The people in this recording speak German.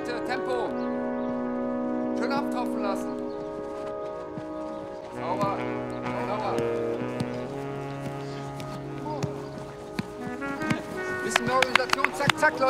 Leute, Tempo. Schön abtropfen lassen. Sauber. Sauber. Bisschen mehr Organisation. Zack, zack, Leute.